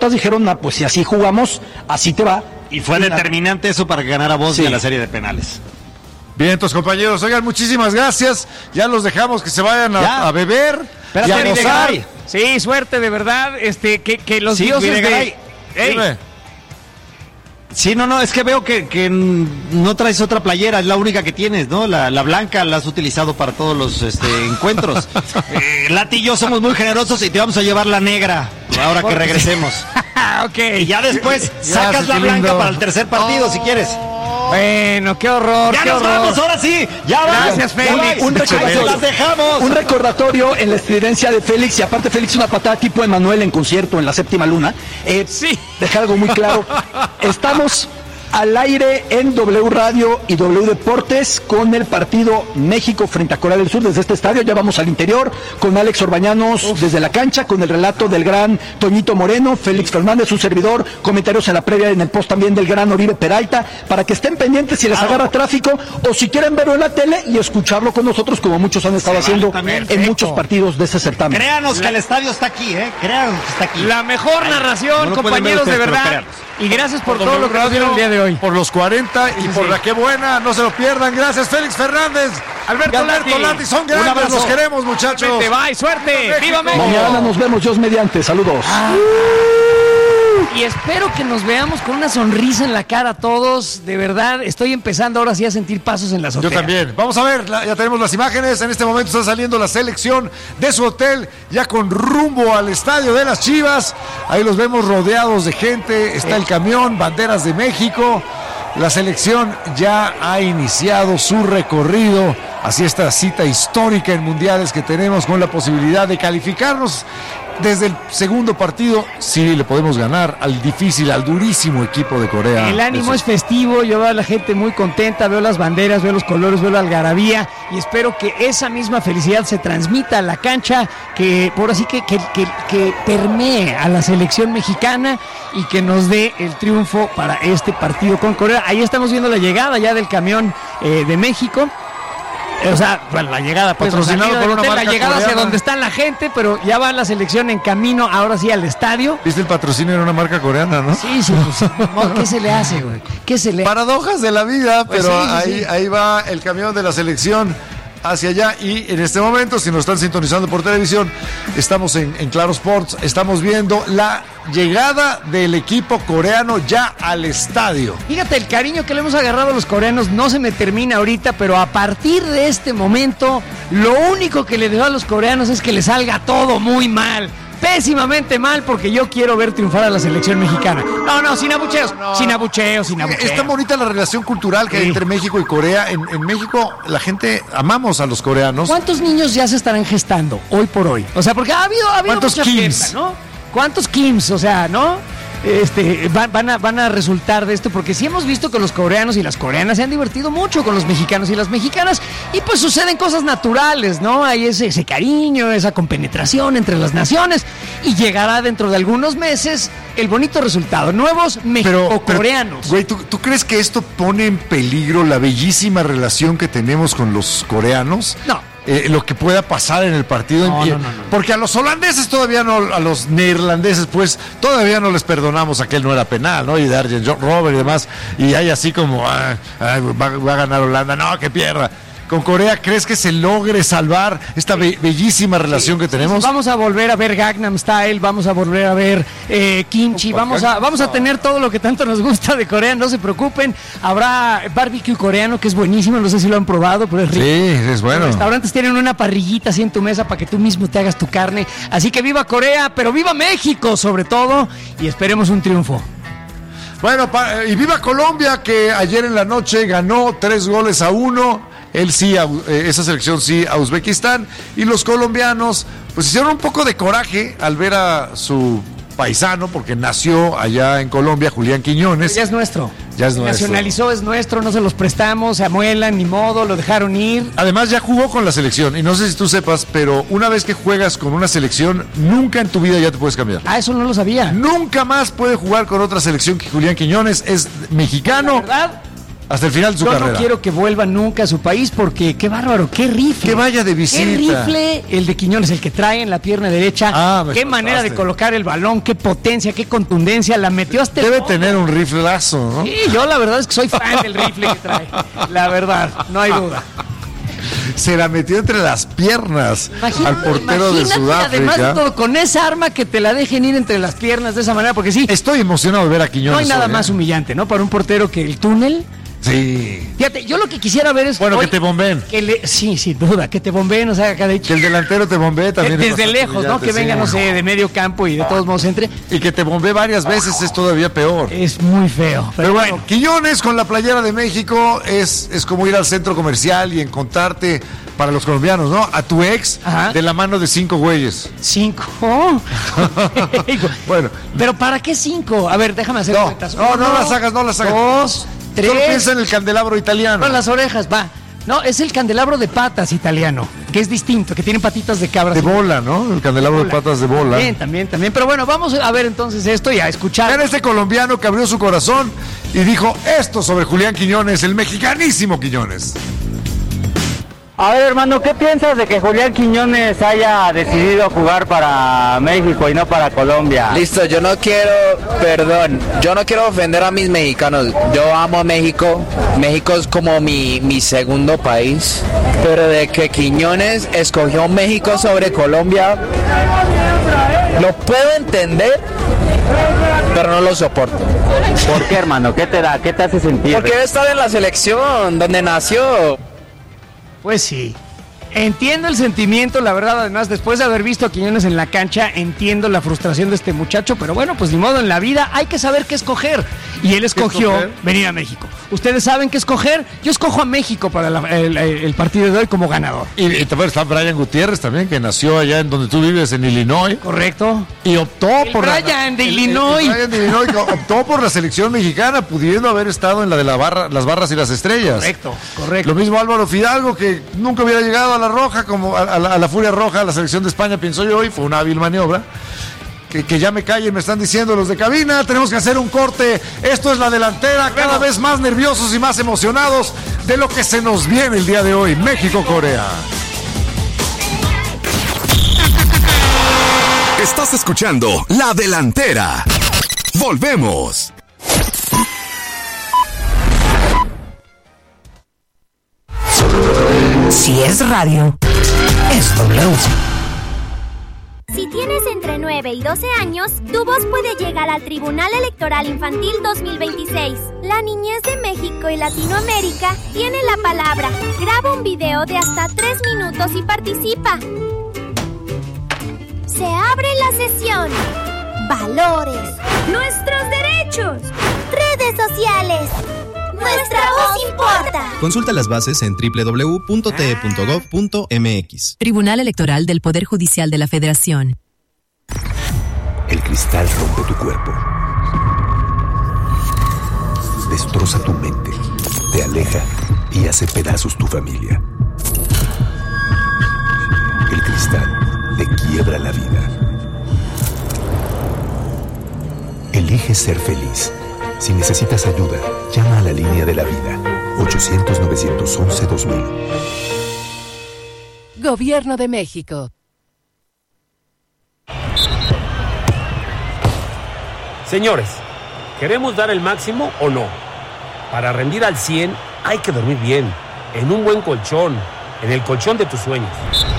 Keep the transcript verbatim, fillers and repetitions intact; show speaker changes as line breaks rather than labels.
patriotas dijeron, ah, pues si así jugamos, así te va.
Y fue
y
determinante eso para que ganara Bosnia
sí.
la serie de penales.
Bien, entonces, compañeros, oigan, muchísimas gracias. Ya los dejamos que se vayan a, a beber
Espérate,
y a gozar.
Videgaray.
Sí, suerte, de verdad. Este, que, que los
Sí,
dioses
Videgaray.
de... Ey,
Dime.
Sí, no, no, es que veo que, que no traes otra playera, es la única que tienes, ¿no? La, la blanca la has utilizado para todos los este, encuentros. eh, Lati y yo somos muy generosos y te vamos a llevar la negra ahora que regresemos.
ok.
Y ya después sacas
Gracias,
la
qué
blanca
lindo.
para el tercer partido, si quieres.
Bueno, qué horror,
¡Ya
qué
nos
horror.
vamos, ahora sí! ¡Ya vamos!
Gracias, Félix.
Un recordatorio.
¡Las dejamos!
Un recordatorio en la estridencia de Félix, y aparte Félix una patada tipo Emanuel en concierto en la séptima luna. Eh,
Sí.
Dejar algo muy claro. Estamos al aire en W Radio y W Deportes con el partido México frente a Corea del Sur desde este estadio. Ya vamos al interior con Alex Orbañanos Uf. desde la cancha, con el relato del gran Toñito Moreno, Félix Fernández, su servidor, comentarios en la previa en el post también del gran Oribe Peralta, para que estén pendientes si les claro. agarra tráfico o si quieren verlo en la tele y escucharlo con nosotros como muchos han estado haciendo también, en muchos partidos de ese certamen.
Créanos que el estadio está aquí, ¿eh? Créanos que está aquí.
La mejor
Ay,
narración,
no
compañeros, de verdad. Y gracias por, por todo lo que nos dieron el día de hoy.
Por los cuarenta y sí, por sí. la que buena, no se lo pierdan. Gracias, Félix Fernández.
Alberto,
Alberto Lati, son grandes, los queremos, muchachos.
Vete, bye, suerte. ¡Viva México!
Mañana nos vemos, Dios mediante. Saludos. Ah.
Y espero que nos veamos con una sonrisa en la cara todos. De verdad, estoy empezando ahora sí a sentir pasos en la azotea.
Yo también. Vamos a ver, ya tenemos las imágenes. En este momento está saliendo la selección de su hotel, ya con rumbo al estadio de las Chivas. Ahí los vemos rodeados de gente. Está el camión, banderas de México. La selección ya ha iniciado su recorrido hacia esta cita histórica en mundiales que tenemos, con la posibilidad de calificarnos desde el segundo partido. Sí, le podemos ganar al difícil, al durísimo equipo de Corea.
El ánimo
Eso.
es festivo, yo veo a la gente muy contenta, veo las banderas, veo los colores, veo la algarabía, y espero que esa misma felicidad se transmita a la cancha, que por así que, que, que, que permee a la selección mexicana y que nos dé el triunfo para este partido con Corea. Ahí estamos viendo la llegada ya del camión eh, de México. O sea, bueno, la llegada, pues,
patrocinado por una
hotel,
marca
la llegada
coreana.
hacia donde está la gente, pero ya va la selección en camino, ahora sí, al estadio.
¿Viste el patrocinio de una marca coreana, no?
Sí, sí, pues, no, ¿qué se le hace, güey? ¿Qué se le
Paradojas de la vida,
pues
pero
sí, sí,
ahí,
sí.
ahí va el camión de la selección hacia allá. Y en este momento, si nos están sintonizando por televisión, estamos en, en Claro Sports, estamos viendo la llegada del equipo coreano ya al estadio.
Fíjate, el cariño que le hemos agarrado a los coreanos no se me termina ahorita, pero a partir de este momento, lo único que le deseo a los coreanos es que les salga todo muy mal. Pésimamente mal, porque yo quiero ver triunfar a la selección mexicana. No, no, sin abucheos, no, no. sin abucheos, sin abucheos.
Es tan bonita la relación cultural que sí. hay entre México y Corea. En, en México, la gente amamos a los coreanos.
¿Cuántos niños ya se estarán gestando hoy por hoy? O sea, porque ha habido, ha habido
¿Cuántos
mucha
Kims?
fiesta, ¿no? ¿Cuántos Kims? O sea, ¿no? Este, van, van, a, van a resultar de esto, porque sí hemos visto que los coreanos y las coreanas se han divertido mucho con los mexicanos y las mexicanas, y pues suceden cosas naturales, ¿no? Hay ese, ese cariño, esa compenetración entre las naciones, y llegará dentro de algunos meses el bonito resultado. Nuevos mexico-coreanos.
Güey, ¿tú, ¿tú crees que esto pone en peligro la bellísima relación que tenemos con los coreanos?
No.
Eh, lo que pueda pasar en el partido.
No,
en,
no, no, no.
Porque a los holandeses todavía no, a los neerlandeses, pues todavía no les perdonamos a que él no era penal, ¿no? Y de Arjen Robben y demás. Y hay así como, ah, ah, va, va a ganar Holanda, no, que pierda. Con Corea, ¿crees que se logre salvar esta be- bellísima relación sí, que tenemos?
Sí, vamos a volver a ver Gangnam Style, vamos a volver a ver eh, Kimchi, Opa, vamos a vamos a tener todo lo que tanto nos gusta de Corea, no se preocupen. Habrá barbecue coreano que es buenísimo, no sé si lo han probado, pero es rico.
Sí, es bueno.
Los restaurantes tienen una parrillita así en tu mesa para que tú mismo te hagas tu carne. Así que viva Corea, pero viva México sobre todo, y esperemos un triunfo.
Bueno, pa- y viva Colombia, que ayer en la noche ganó tres goles a uno. Él sí, a, eh, esa selección sí, a Uzbekistán. Y los colombianos, pues hicieron un poco de coraje al ver a su paisano, porque nació allá en Colombia, Julián Quiñones.
Pero ya es nuestro.
Ya es nuestro.
Nacionalizó, es nuestro, no se los prestamos, se amuelan, ni modo, lo dejaron ir.
Además ya jugó con la selección, y no sé si tú sepas, pero una vez que juegas con una selección, nunca en tu vida ya te puedes cambiar.
Ah, eso no lo sabía.
Nunca más puede jugar con otra selección que Julián Quiñones, es mexicano.
¿Verdad?
Hasta el final de su
Yo
carrera.
no quiero que vuelva nunca a su país porque qué bárbaro, qué rifle.
Que vaya de visita.
Qué rifle el de Quiñones, el que trae en la pierna derecha.
Ah, me
qué
contaste.
manera de colocar el balón, qué potencia, qué contundencia. La metió hasta el
Debe
fondo.
tener un riflazo, ¿no?
Sí, yo la verdad es que soy fan del rifle que trae. La verdad, no hay duda.
Se la metió entre las piernas
Imagínate,
al portero de
imagínate,
Sudáfrica.
además de todo, con esa arma que te la dejen ir entre las piernas de esa manera, porque sí,
Estoy emocionado de ver a Quiñones.
no hay nada
hoy, ¿eh?
más humillante, ¿no? Para un portero que el túnel.
Sí.
Fíjate, yo lo que quisiera ver es.
Bueno,
hoy,
que te bombeen.
Que le, sí, sin duda, que te bombeen, o sea, acá de
Que el delantero te bombee también. es
desde
bastante
lejos, ¿no?
humillante,
Que venga,
sí.
no sé, de medio campo y de todos modos entre.
Y que te bombee varias veces es todavía peor.
Es muy feo. Pero,
Pero bueno,
bueno,
Quiñones con la playera de México es, es como ir al centro comercial y encontrarte, para los colombianos, ¿no? A tu ex
Ajá.
de la mano de cinco güeyes.
cinco.
Bueno.
Pero ¿para qué cinco? A ver, déjame hacer
No,
cuentas.
no, no
Uno,
las hagas, no las hagas.
Dos, tres.
Solo piensa en el candelabro italiano.
Con las orejas, va. No, es el candelabro de patas italiano, que es distinto, que tiene patitas de cabra.
De bola, ¿no? El candelabro de patas de bola.
También, también, también. Pero bueno, vamos a ver entonces esto y a escuchar.
Era este colombiano que abrió su corazón y dijo esto sobre Julián Quiñones, el mexicanísimo Quiñones.
A ver, hermano, ¿qué piensas de que Julián Quiñones haya decidido jugar para México y no para Colombia?
Listo, yo no quiero, perdón, yo no quiero ofender a mis mexicanos. Yo amo a México. México es como mi, mi segundo país. Pero de que Quiñones escogió México sobre Colombia, lo puedo entender, pero no lo soporto.
¿Por qué, hermano? ¿Qué te da? ¿Qué te hace sentir?
Porque debe estar en la selección, donde nació.
Pues sí. Entiendo el sentimiento, la verdad, además, después de haber visto a Quiñones en la cancha, entiendo la frustración de este muchacho, pero bueno, pues ni modo, en la vida hay que saber qué escoger. Y él escogió
escoger?
venir a México. ¿Ustedes saben qué escoger? Yo escojo a México para la- el, el partido de hoy como ganador.
Y, y también está Brian Gutiérrez también, que nació allá en donde tú vives, en Illinois.
¿Correcto?
Y optó
El
por
Brian de
el- el-
Illinois.
el Brian de Illinois que optó por la selección mexicana, pudiendo haber estado en la de la barra, las barras y las estrellas.
Correcto, correcto.
Lo mismo Álvaro Fidalgo, que nunca hubiera llegado a la roja, como a, a la, a la Furia Roja, a la selección de España, pienso yo, y fue una hábil maniobra. Que, que ya me callen, me están diciendo los de cabina, tenemos que hacer un corte. Esto es la delantera, cada vez más nerviosos y más emocionados de lo que se nos viene el día de hoy, México-Corea.
Estás escuchando La Delantera. Volvemos.
Si es radio, es W.
Si tienes entre nueve y doce años, tu voz puede llegar al Tribunal Electoral Infantil dos mil veintiséis. La niñez de México y Latinoamérica tiene la palabra. Graba un video de hasta tres minutos y participa. Se abre la sesión. Valores. Nuestros derechos. Redes sociales. Nuestra voz importa.
Consulta las bases en doble u doble u doble u punto t e punto gov punto m x.
Tribunal Electoral del Poder Judicial de la Federación.
El cristal rompe tu cuerpo. Destroza tu mente. Te aleja y hace pedazos tu familia. El cristal te quiebra la vida. Elige ser feliz. Si necesitas ayuda, llama a la línea de la vida. ochocientos, novecientos once, dos mil.
Gobierno de México.
Señores, ¿queremos dar el máximo o no? Para rendir al cien hay que dormir bien, en un buen colchón, en el colchón de tus sueños.